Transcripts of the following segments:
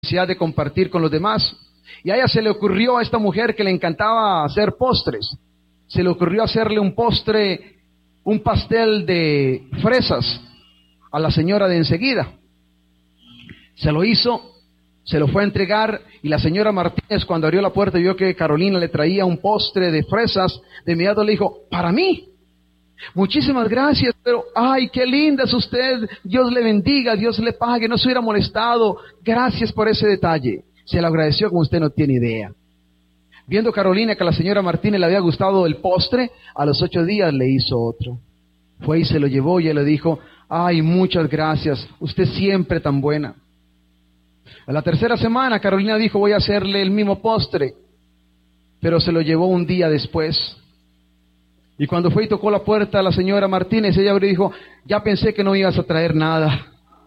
necesidad de compartir con los demás. Y a ella se le ocurrió, a esta mujer que le encantaba hacer postres, se le ocurrió hacerle un postre, un pastel de fresas a la señora de enseguida. Se lo hizo, se lo fue a entregar, y la señora Martínez, cuando abrió la puerta y vio que Carolina le traía un postre de fresas, de inmediato le dijo: para mí. Muchísimas gracias, pero ay, qué linda es usted, Dios le bendiga, Dios le pague, no se hubiera molestado, gracias por ese detalle. Se lo agradeció como usted no tiene idea. Viendo Carolina que a la señora Martínez le había gustado el postre, a los 8 días le hizo otro. Fue y se lo llevó, y ella le dijo: ay, muchas gracias, usted siempre tan buena. A la 3ª semana Carolina dijo: voy a hacerle el mismo postre, pero se lo llevó un día después. Y cuando fue y tocó la puerta a la señora Martínez, ella abrió y dijo: ya pensé que no ibas a traer nada.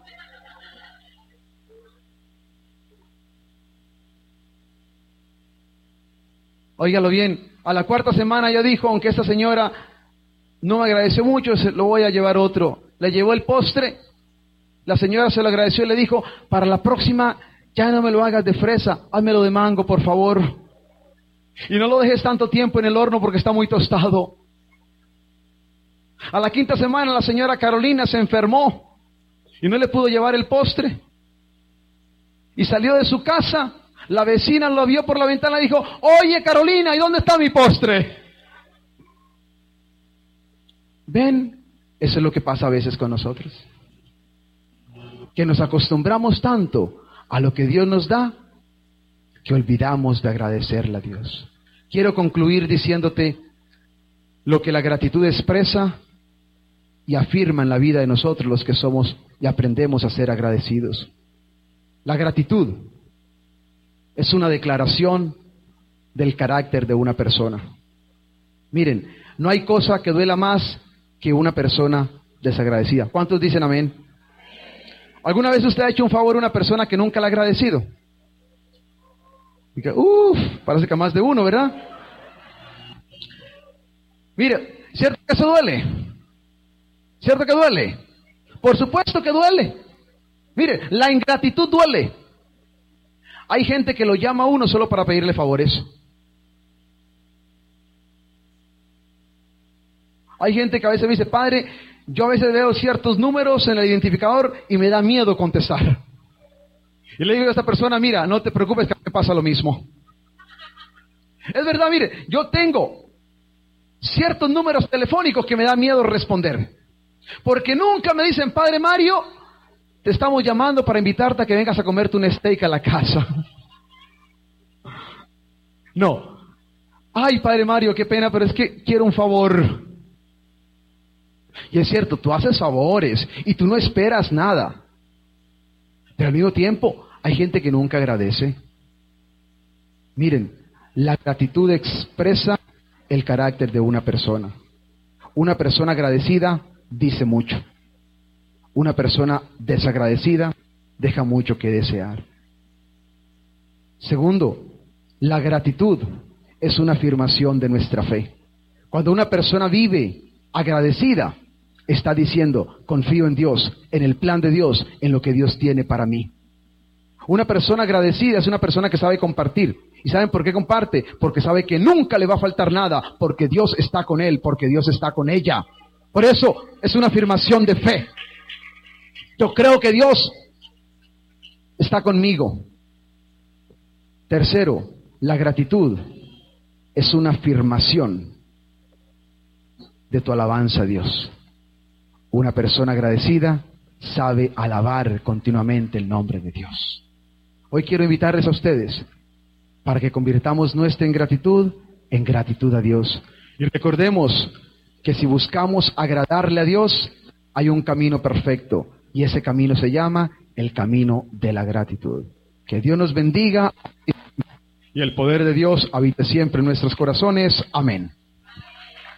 Óigalo bien, a la 4ª semana ella dijo: aunque esta señora no me agradeció mucho, se lo voy a llevar otro. Le llevó el postre, la señora se lo agradeció y le dijo: para la próxima ya no me lo hagas de fresa, házmelo de mango, por favor. Y no lo dejes tanto tiempo en el horno porque está muy tostado. A la 5ª semana la señora Carolina se enfermó y no le pudo llevar el postre. Y salió de su casa, la vecina lo vio por la ventana y dijo: oye, Carolina, ¿y dónde está mi postre? ¿Ven? Eso es lo que pasa a veces con nosotros, que nos acostumbramos tanto a lo que Dios nos da que olvidamos de agradecerle a Dios. Quiero concluir diciéndote lo que la gratitud expresa y afirma en la vida de nosotros los que somos y aprendemos a ser agradecidos. La gratitud es una declaración del carácter de una persona. Miren, no hay cosa que duela más que una persona desagradecida. ¿Cuántos dicen amén? ¿Alguna vez usted ha hecho un favor a una persona que nunca le ha agradecido? Y que, parece que más de uno, ¿verdad? Mire, ¿cierto que eso duele? ¿Cierto que duele? Por supuesto que duele. Mire, la ingratitud duele. Hay gente que lo llama a uno solo para pedirle favores. Hay gente que a veces me dice: padre, yo a veces veo ciertos números en el identificador y me da miedo contestar. Y le digo a esta persona: mira, no te preocupes, que me pasa lo mismo. Es verdad, mire, yo tengo ciertos números telefónicos que me da miedo responder. Porque nunca me dicen: padre Mario, te estamos llamando para invitarte a que vengas a comerte un steak a la casa. No. Ay, padre Mario, qué pena, pero es que quiero un favor. Y es cierto, tú haces favores y tú no esperas nada. Pero al mismo tiempo, hay gente que nunca agradece. Miren, la gratitud expresa el carácter de una persona. Una persona agradecida dice mucho. Una persona desagradecida deja mucho que desear. Segundo, la gratitud es una afirmación de nuestra fe. Cuando una persona vive agradecida, está diciendo: confío en Dios, en el plan de Dios, en lo que Dios tiene para mí. Una persona agradecida es una persona que sabe compartir. ¿Y saben por qué comparte? Porque sabe que nunca le va a faltar nada, porque Dios está con él, porque Dios está con ella. Por eso es una afirmación de fe. Yo creo que Dios está conmigo. Tercero, la gratitud es una afirmación de tu alabanza a Dios. Una persona agradecida sabe alabar continuamente el nombre de Dios. Hoy quiero invitarles a ustedes para que convirtamos nuestra ingratitud en gratitud a Dios. Y recordemos que si buscamos agradarle a Dios, hay un camino perfecto, y ese camino se llama el camino de la gratitud. Que Dios nos bendiga y el poder de Dios habite siempre en nuestros corazones. Amén.